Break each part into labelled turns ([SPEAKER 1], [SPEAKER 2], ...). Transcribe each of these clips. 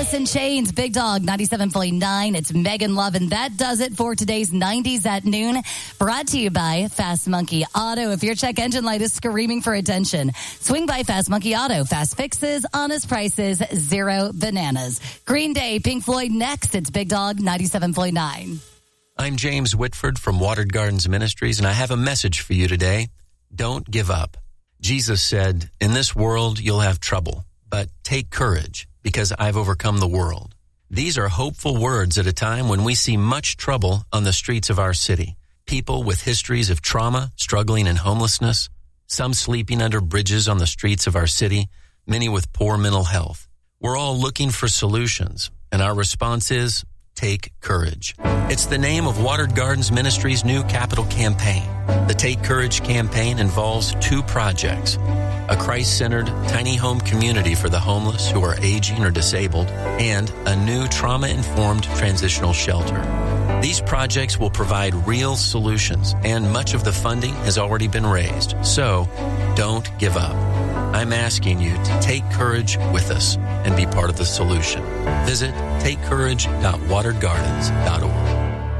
[SPEAKER 1] Alice in Chains, Big Dog 97.9. It's Megan Love, and that does it for today's 90s at noon. Brought to you by Fast Monkey Auto. If your check engine light is screaming for attention, swing by Fast Monkey Auto. Fast fixes, honest prices, zero bananas. Green Day, Pink Floyd next. It's Big Dog 97.9.
[SPEAKER 2] I'm James Whitford from Watered Gardens Ministries, and I have a message for you today. Don't give up. Jesus said, in this world you'll have trouble, but take courage, because I've overcome the world. These are hopeful words at a time when we see much trouble on the streets of our city. People with histories of trauma, struggling in homelessness, some sleeping under bridges on the streets of our city, many with poor mental health. We're all looking for solutions, and our response is, take courage. It's the name of Watered Gardens Ministries' new capital campaign. The Take Courage campaign involves two projects: a Christ-centered tiny home community for the homeless who are aging or disabled, and a new trauma-informed transitional shelter. These projects will provide real solutions, and much of the funding has already been raised. So, don't give up. I'm asking you to take courage with us and be part of the solution. Visit takecourage.wateredgardens.org.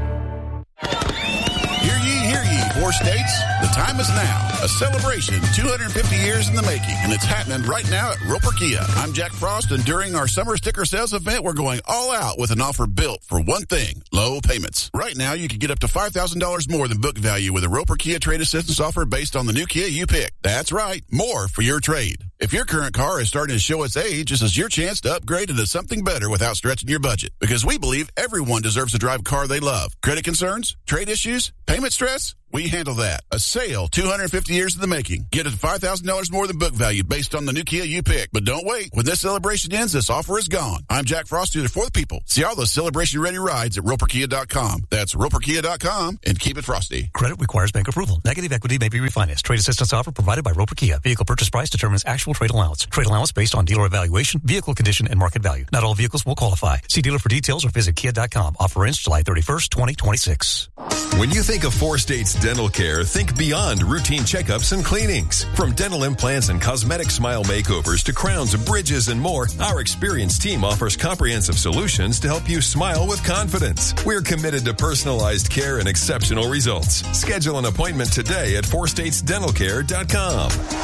[SPEAKER 3] Hear ye, 4 states. The time is now. A celebration 250 years in the making, and it's happening right now at Roper Kia. I'm Jack Frost, and during our summer sticker sales event, we're going all out with an offer built for one thing: low payments. Right now, you can get up to $5,000 more than book value with a Roper Kia trade assistance offer based on the new Kia you pick. That's right, more for your trade. If your current car is starting to show its age, this is your chance to upgrade into something better without stretching your budget. Because we believe everyone deserves to drive a car they love. Credit concerns? Trade issues? Payment stress? We handle that. A sale 250 years in the making. Get it $5,000 more than book value based on the new Kia you pick. But don't wait. When this celebration ends, this offer is gone. I'm Jack Frost, here for the people. See all the celebration-ready rides at RoperKia.com. That's RoperKia.com, and keep it frosty.
[SPEAKER 4] Credit requires bank approval. Negative equity may be refinanced. Trade assistance offer provided by Roper Kia. Vehicle purchase price determines actual trade allowance. Trade allowance based on dealer evaluation, vehicle condition, and market value. Not all vehicles will qualify. See dealer for details or visit Kia.com. Offer ends July 31st, 2026.
[SPEAKER 5] When you think of 4 States Dental Care, think beyond routine checkups and cleanings. From dental implants and cosmetic smile makeovers to crowns, bridges, and more, our experienced team offers comprehensive solutions to help you smile with confidence. We're committed to personalized care and exceptional results. Schedule an appointment today at 4statesdentalcare.com.